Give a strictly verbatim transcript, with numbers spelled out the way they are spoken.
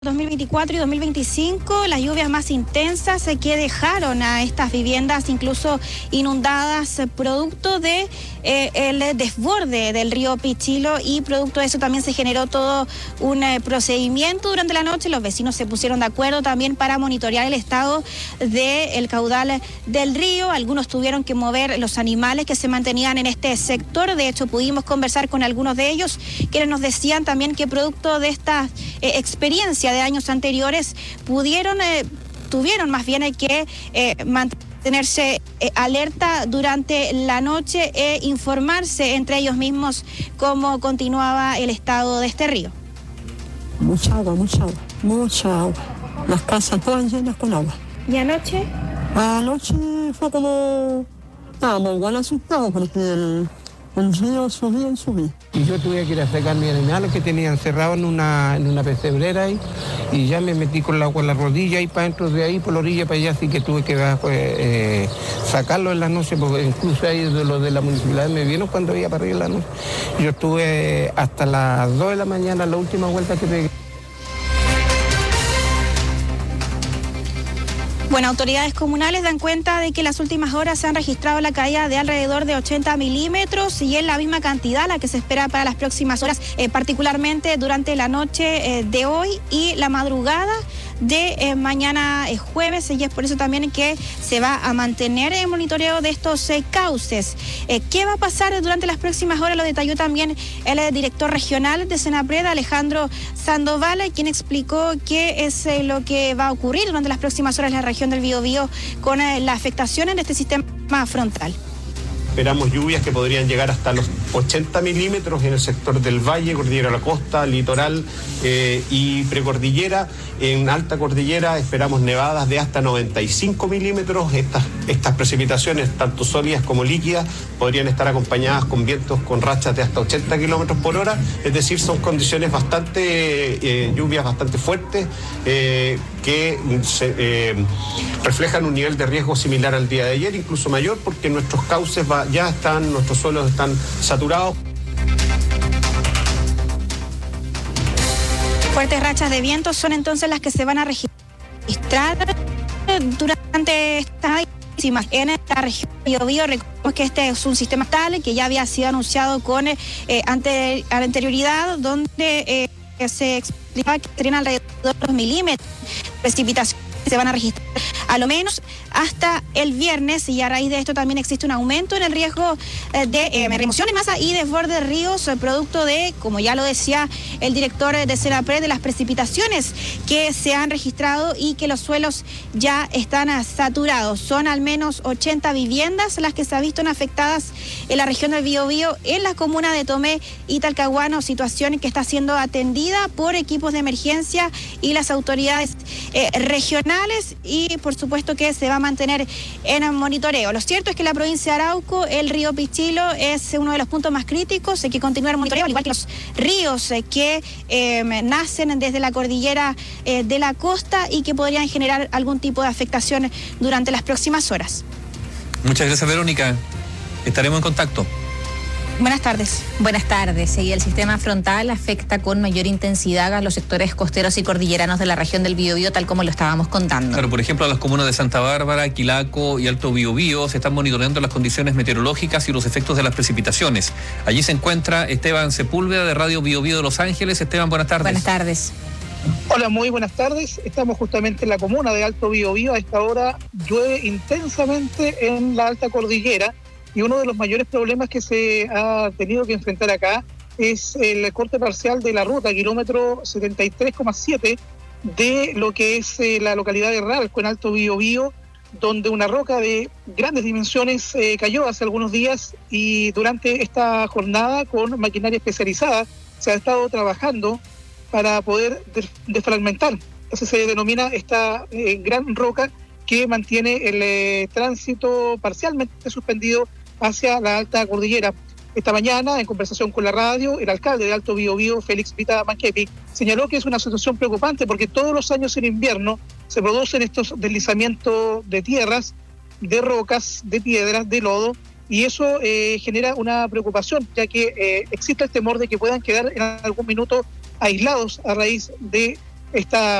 dos mil veinticuatro y dos mil veinticinco, las lluvias más intensas que dejaron a estas viviendas incluso inundadas, producto de eh, el desborde del río Pichilo, y producto de eso también se generó todo un eh, procedimiento durante la noche. Los vecinos se pusieron de acuerdo también para monitorear el estado del caudal del río. Algunos tuvieron que mover los animales que se mantenían en este sector. De hecho, pudimos conversar con algunos de ellos, quienes nos decían también que producto de esta eh, experiencia de años anteriores pudieron, eh, tuvieron más bien eh, que eh, mantenerse eh, alerta durante la noche e informarse entre ellos mismos cómo continuaba el estado de este río. Mucha agua, mucha agua, mucha agua. Las casas todas llenas con agua. ¿Y anoche? Anoche fue como... Estábamos igual asustados porque el... El río subía y subía. Y yo tuve que ir a sacar mis animales que tenía encerrados en una, en una pesebrera ahí, y ya me metí con el agua en la rodilla y para dentro de ahí, por la orilla para allá, así que tuve que pues, eh, sacarlo en la noche, porque incluso ahí de los de la municipalidad me vieron cuando iba para arriba en la noche. Yo estuve hasta las dos de la mañana, la última vuelta que pegué. Bueno, autoridades comunales dan cuenta de que en las últimas horas se han registrado la caída de alrededor de ochenta milímetros, y es la misma cantidad la que se espera para las próximas horas, eh, particularmente durante la noche eh, de hoy y la madrugada de eh, mañana eh, jueves, y es por eso también que se va a mantener el monitoreo de estos eh, cauces. Eh, ¿Qué va a pasar durante las próximas horas? Lo detalló también el eh, director regional de Senapred, Alejandro Sandoval, quien explicó qué es eh, lo que va a ocurrir durante las próximas horas en la región del Biobío con eh, la afectación en este sistema frontal. Esperamos lluvias que podrían llegar hasta los ochenta milímetros en el sector del valle, cordillera de la costa, litoral eh, y precordillera. En alta cordillera esperamos nevadas de hasta noventa y cinco milímetros. Estas, estas precipitaciones, tanto sólidas como líquidas, podrían estar acompañadas con vientos con rachas de hasta ochenta kilómetros por hora. Es decir, son condiciones bastante, eh, lluvias bastante fuertes eh, que se, eh, reflejan un nivel de riesgo similar al día de ayer, incluso mayor, porque nuestros cauces va, ya están, nuestros suelos están saturados. Fuertes rachas de viento son entonces las que se van a registrar durante esta en esta región de Biobío. Recordemos que este es un sistema tal que ya había sido anunciado con eh, ante, anterioridad, donde eh, se explicaba que serían alrededor de dos milímetros de precipitación que se van a registrar a lo menos hasta el viernes, y a raíz de esto también existe un aumento en el riesgo de eh, remoción de masa y desborde de ríos, producto de, como ya lo decía el director de Senapred, de las precipitaciones que se han registrado y que los suelos ya están saturados. Son al menos ochenta viviendas las que se han visto afectadas en la región del Biobío, en la comuna de Tomé y Talcahuano, situación que está siendo atendida por equipos de emergencia y las autoridades eh, regionales, y por supuesto que se va a mantener en monitoreo. Lo cierto es que la provincia de Arauco, el río Pichilo es uno de los puntos más críticos. Hay que continuar el monitoreo, al igual que los ríos eh, que eh, nacen desde la cordillera eh, de la costa y que podrían generar algún tipo de afectación durante las próximas horas. Muchas gracias, Verónica. Estaremos en contacto. Buenas tardes. Buenas tardes. Y el sistema frontal afecta con mayor intensidad a los sectores costeros y cordilleranos de la región del Biobío, tal como lo estábamos contando. Claro, por ejemplo, a las comunas de Santa Bárbara, Quilaco y Alto Biobío se están monitoreando las condiciones meteorológicas y los efectos de las precipitaciones. Allí se encuentra Esteban Sepúlveda de Radio Biobío de Los Ángeles. Esteban, buenas tardes. Buenas tardes. Hola, muy buenas tardes. Estamos justamente en la comuna de Alto Biobío. A esta hora llueve intensamente en la alta cordillera, y uno de los mayores problemas que se ha tenido que enfrentar acá es el corte parcial de la ruta, kilómetro setenta y tres coma siete, de lo que es eh, la localidad de Ralco, en Alto Biobío, donde una roca de grandes dimensiones eh, cayó hace algunos días, y durante esta jornada con maquinaria especializada se ha estado trabajando para poder desfragmentar. Así se denomina esta eh, gran roca que mantiene el eh, tránsito parcialmente suspendido hacia la alta cordillera. Esta mañana, en conversación con la radio, el alcalde de Alto Biobío, Félix Vita Manquepi, señaló que es una situación preocupante porque todos los años en invierno se producen estos deslizamientos de tierras, de rocas, de piedras, de lodo, y eso eh, genera una preocupación, ya que eh, existe el temor de que puedan quedar en algún minuto aislados a raíz de esta